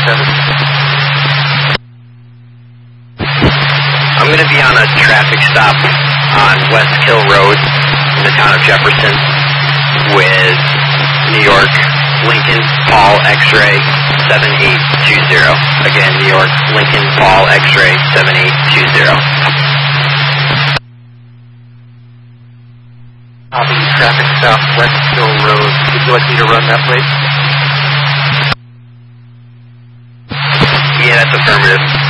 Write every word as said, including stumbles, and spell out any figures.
seven. I'm going to be on a traffic stop on West Kill Road in the town of Jefferson with New York Lincoln Paul X-Ray seven eight two zero. Again, New York Lincoln Paul X-Ray seven eight two zero. Copy, traffic stop West Kill Road. Would you like me to run that, please? Yeah, that's affirmative.